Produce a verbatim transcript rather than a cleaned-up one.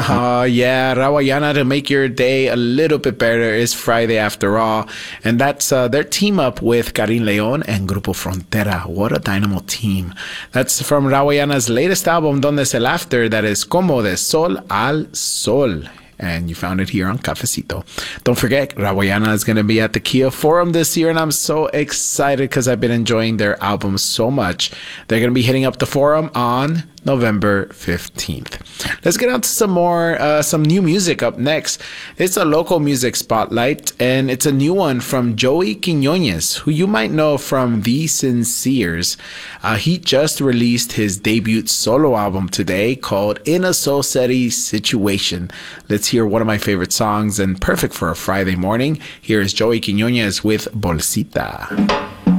Oh, yeah. Rawayana, to make your day a little bit better. It's Friday after all. And that's uh, their team up with Karin Leon and Grupo Frontera. What a dynamo team. That's from Rawayana's latest album, Donde es el After, that is Como de Sol al Sol. And you found it here on Cafecito. Don't forget, Rawayana is going to be at the Kia Forum this year, and I'm so excited because I've been enjoying their album so much. They're going to be hitting up the Forum on November fifteenth. Let's get on to some more, uh, some new music up next. It's a local music spotlight, and it's a new one from Joey Quiñones, who you might know from The Sinceres. Uh, he just released his debut solo album today called In a So Steady Situation. Let's hear one of my favorite songs and perfect for a Friday morning. Here is Joey Quiñones with Bolsita.